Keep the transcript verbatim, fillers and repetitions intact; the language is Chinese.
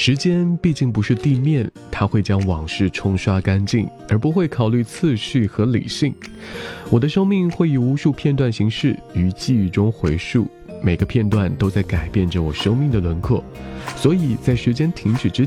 时间毕竟不是地面，它会将往事冲刷干净，而不会考虑次序和理性。我的生命会以无数片段形式于记忆中回溯，每个片段都在改变着我生命的轮廓，所以在时间停止之